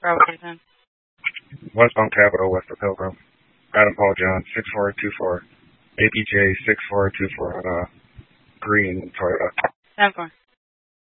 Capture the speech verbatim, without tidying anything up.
Bravo ten. Westbound Capital, west of Pilgrim. Adam Paul John, six four two four. A P J, six four two four on uh, green Toyota. ten four.